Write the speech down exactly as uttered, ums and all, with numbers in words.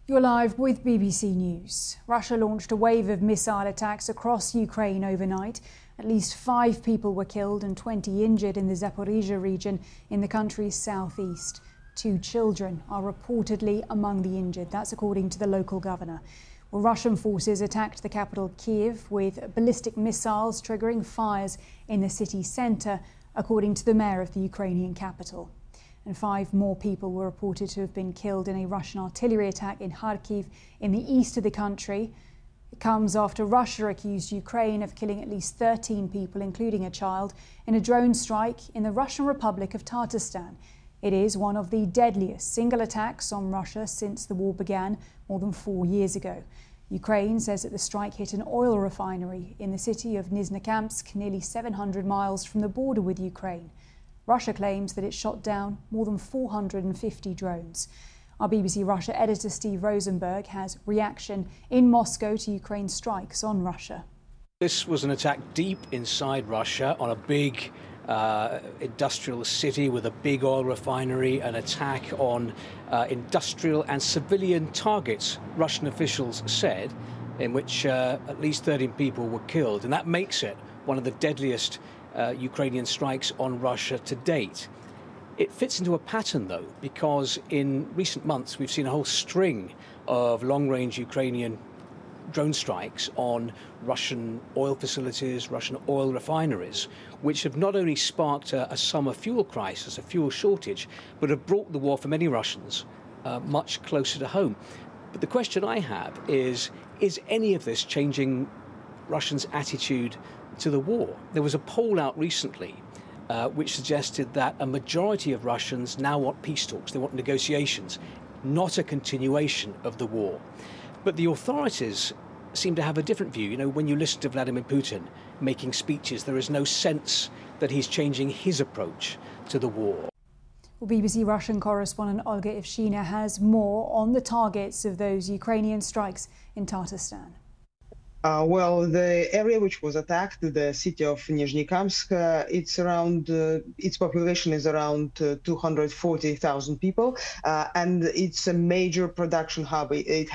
You're live with B B C News. Russia launched a wave of missile attacks across Ukraine overnight. At least five people were killed and twenty injured in the Zaporizhzhia region in the country's southeast. Two children are reportedly among the injured. That's according to the local governor. Well, Russian forces attacked the capital Kyiv with ballistic missiles, triggering fires in the city centre, according to the mayor of the Ukrainian capital. And five more people were reported to have been killed in a Russian artillery attack in Kharkiv in the east of the country. It comes after Russia accused Ukraine of killing at least thirteen people, including a child, in a drone strike in the Russian Republic of Tatarstan. It is one of the deadliest single attacks on Russia since the war began more than four years ago. Ukraine says that the strike hit an oil refinery in the city of Nizhnekamsk, nearly seven hundred miles from the border with Ukraine. Russia claims that it shot down more than four hundred fifty drones. Our B B C Russia editor Steve Rosenberg has reaction in Moscow to Ukraine's strikes on Russia. This was an attack deep inside Russia on a big uh, industrial city with a big oil refinery, an attack on uh, industrial and civilian targets, Russian officials said, in which uh, at least thirteen people were killed. And that makes it one of the deadliest Uh, Ukrainian strikes on Russia to date. It fits into a pattern, though, because in recent months we've seen a whole string of long-range Ukrainian drone strikes on Russian oil facilities, Russian oil refineries, which have not only sparked a, a summer fuel crisis, a fuel shortage, but have brought the war for many Russians uh, much closer to home. But the question I have is, is any of this changing Russians' attitude to the war? There was a poll out recently uh, which suggested that a majority of Russians now want peace talks, they want negotiations, not a continuation of the war. But the authorities seem to have a different view. You know, when you listen to Vladimir Putin making speeches, there is no sense that he's changing his approach to the war. Well, B B C Russian correspondent Olga Ivshina has more on the targets of those Ukrainian strikes in Tatarstan. Uh, well, the area which was attacked, the city of Nizhnekamsk, uh, it's around, uh, its population is around uh, two hundred forty thousand people, uh, and it's a major production hub. It